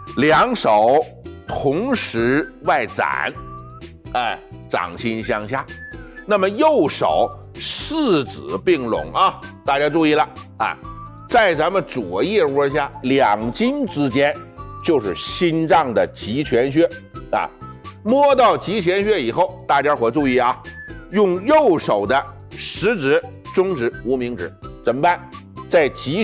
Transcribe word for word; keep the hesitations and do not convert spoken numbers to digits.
两手同时外展，哎，掌心向下。那么右手四指并拢啊，大家注意了啊，在咱们左腋窝下两筋之间就是心脏的极泉穴啊。摸到极泉穴以后，大家伙注意啊，用右手的食指、中指、无名指怎么办？在极